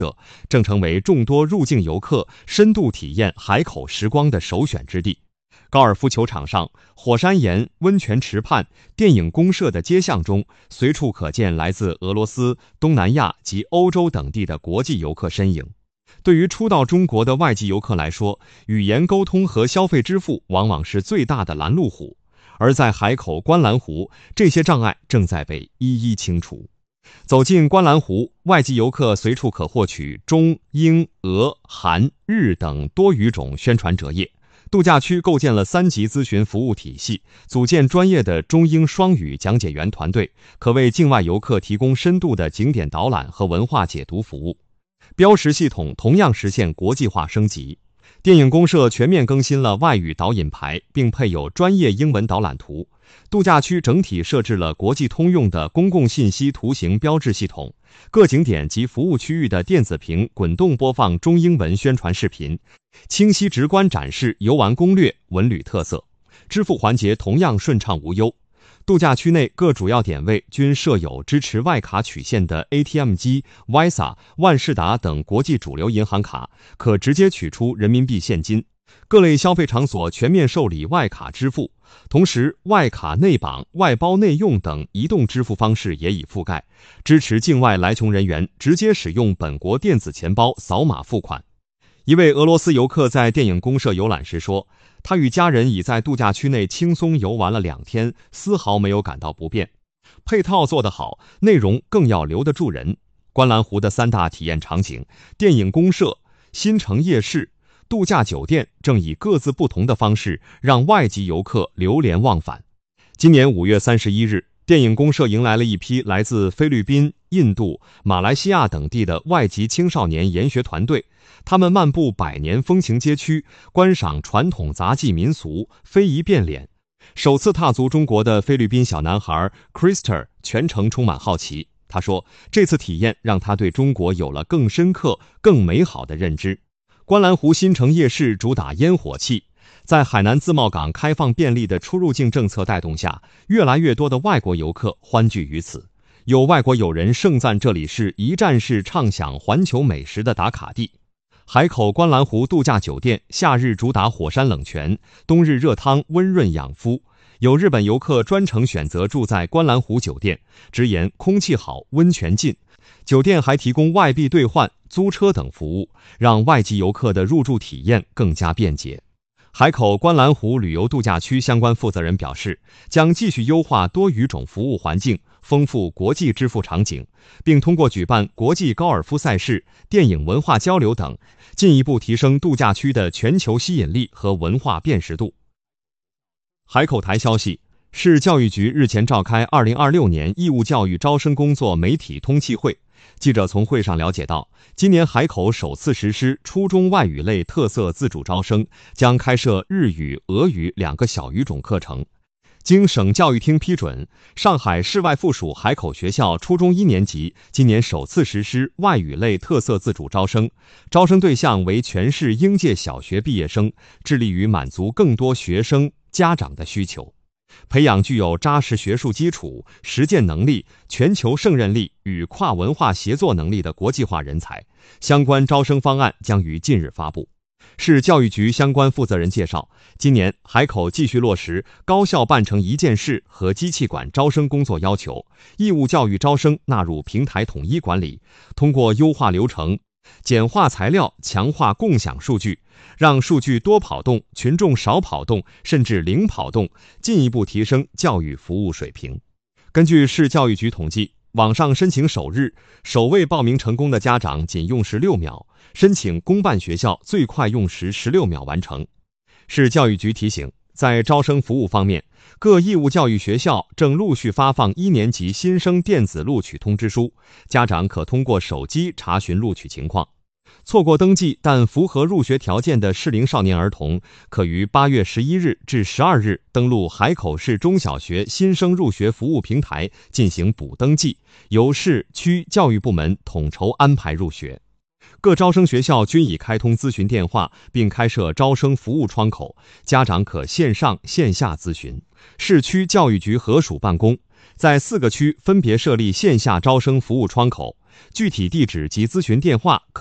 正成为众多入境游客深度体验海口时光的首选之地。高尔夫球场上、火山岩、温泉池畔、电影公社的街巷中，随处可见来自俄罗斯、东南亚及欧洲等地的国际游客身影。对于初到中国的外籍游客来说，语言沟通和消费支付往往是最大的拦路虎，而在海口观澜湖，这些障碍正在被一一清除。走进观澜湖，外籍游客随处可获取中、英、俄、韩、日等多语种宣传折页。度假区构建了3级咨询服务体系，组建专业的中英双语讲解员团队，可为境外游客提供深度的景点导览和文化解读服务。标识系统同样实现国际化升级。电影公社全面更新了外语导引牌，并配有专业英文导览图。度假区整体设置了国际通用的公共信息图形标志系统，各景点及服务区域的电子屏滚动播放中英文宣传视频，清晰直观展示游玩攻略、文旅特色。支付环节同样顺畅无忧。度假区内各主要点位均设有支持外卡取现的 ATM 机、Visa、万事达等国际主流银行卡，可直接取出人民币现金。各类消费场所全面受理外卡支付，同时外卡内绑、外包内用等移动支付方式也已覆盖，支持境外来穷人员直接使用本国电子钱包扫码付款。一位俄罗斯游客在电影公社游览时说，他与家人已在度假区内轻松游玩了2天，丝毫没有感到不便。配套做得好，内容更要留得住人。观澜湖的3大体验场景，电影公社、新城夜市、度假酒店正以各自不同的方式让外籍游客流连忘返。今年5月31日，电影公社迎来了一批来自菲律宾、印度、马来西亚等地的外籍青少年研学团队，他们漫步百年风情街区，观赏传统杂技民俗，非遗变脸。首次踏足中国的菲律宾小男孩 Krister 全程充满好奇。他说，这次体验让他对中国有了更深刻、更美好的认知。观澜湖新城夜市主打烟火气，在海南自贸港开放便利的出入境政策带动下，越来越多的外国游客欢聚于此。有外国友人盛赞这里是一站式畅享环球美食的打卡地。海口观澜湖度假酒店夏日主打火山冷泉，冬日热汤温润养肤。有日本游客专程选择住在观澜湖酒店，直言空气好，温泉近。酒店还提供外币兑换、租车等服务，让外籍游客的入住体验更加便捷。海口观澜湖旅游度假区相关负责人表示，将继续优化多语种服务环境，丰富国际支付场景，并通过举办国际高尔夫赛事、电影文化交流等，进一步提升度假区的全球吸引力和文化辨识度。海口台消息，市教育局日前召开2026年义务教育招生工作媒体通气会。记者从会上了解到，今年海口首次实施初中外语类特色自主招生，将开设日语、俄语2个小语种课程。经省教育厅批准，上海市外附属海口学校初中1年级今年首次实施外语类特色自主招生，招生对象为全市应届小学毕业生，致力于满足更多学生、家长的需求，培养具有扎实学术基础、实践能力、全球胜任力与跨文化协作能力的国际化人才。相关招生方案将于近日发布。市教育局相关负责人介绍，今年海口继续落实高校办成一件事和机器管招生工作要求，义务教育招生纳入平台统一管理，通过优化流程、简化材料、强化共享数据，让数据多跑动，群众少跑动，甚至零跑动，进一步提升教育服务水平。根据市教育局统计，网上申请首日，首位报名成功的家长仅用时6秒，申请公办学校最快用时16秒完成。市教育局提醒，在招生服务方面，各义务教育学校正陆续发放1年级新生电子录取通知书，家长可通过手机查询录取情况。错过登记但符合入学条件的适龄少年儿童，可于8月11日至12日登录海口市中小学新生入学服务平台进行补登记，由市区教育部门统筹安排入学。各招生学校均已开通咨询电话，并开设招生服务窗口，家长可线上线下咨询。市区教育局合署办公在4个区分别设立线下招生服务窗口， 具体地址及咨询电话